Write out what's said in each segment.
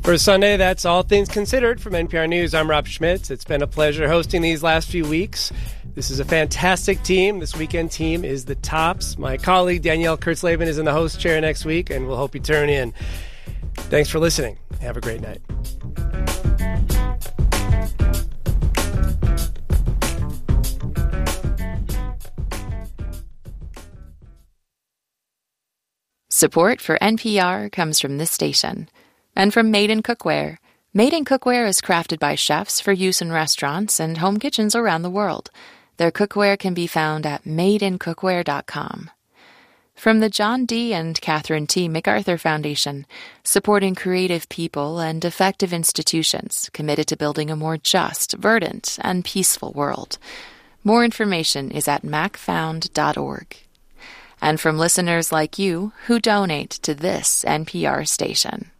For Sunday, that's All Things Considered from NPR News. I'm Rob Schmitz. It's been a pleasure hosting these last few weeks. This is a fantastic team. This weekend team is the tops. My colleague Danielle Kurtzleben is in the host chair next week, and we'll hope you turn in. Thanks for listening. Have a great night. Support for NPR comes from this station and from Made in Cookware. Made in Cookware is crafted by chefs for use in restaurants and home kitchens around the world. Their cookware can be found at madeincookware.com. From the John D. and Catherine T. MacArthur Foundation, supporting creative people and effective institutions committed to building a more just, verdant, and peaceful world. More information is at macfound.org. And from listeners like you who donate to this NPR station.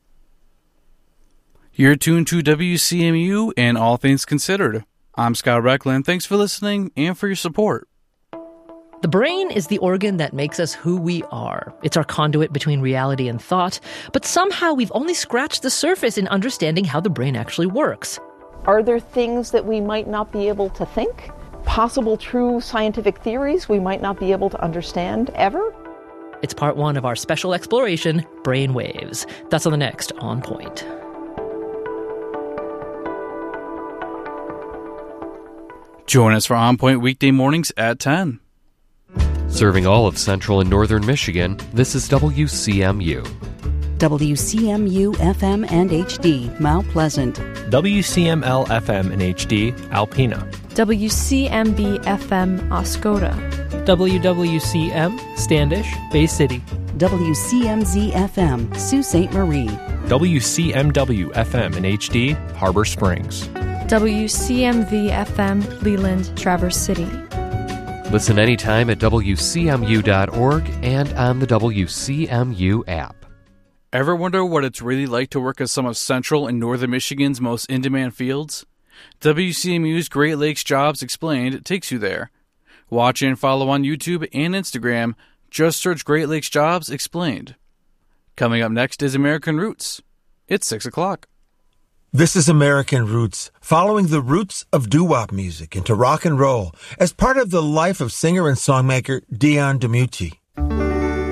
You're tuned to WCMU and All Things Considered. I'm Scott Reckland. Thanks for listening and for your support. The brain is the organ that makes us who we are. It's our conduit between reality and thought, but somehow we've only scratched the surface in understanding how the brain actually works. Are there things that we might not be able to think? Possible true scientific theories we might not be able to understand ever? It's part one of our special exploration, Brain Waves. That's on the next On Point. Join us for On Point weekday mornings at 10. Serving all of central and northern Michigan, this is WCMU. WCMU FM and HD, Mount Pleasant. WCML FM and HD, Alpena. WCMB FM, Oscoda. WWCM, Standish, Bay City. WCMZ FM, Sault Ste. Marie. WCMW FM and HD, Harbor Springs. WCMV FM, Leland, Traverse City. Listen anytime at WCMU.org and on the WCMU app. Ever wonder what it's really like to work in some of central and northern Michigan's most in-demand fields? WCMU's Great Lakes Jobs Explained takes you there. Watch and follow on YouTube and Instagram. Just search Great Lakes Jobs Explained. Coming up next is American Roots. It's 6 o'clock. This is American Roots, following the roots of doo-wop music into rock and roll as part of the life of singer and songmaker Dion DiMucci.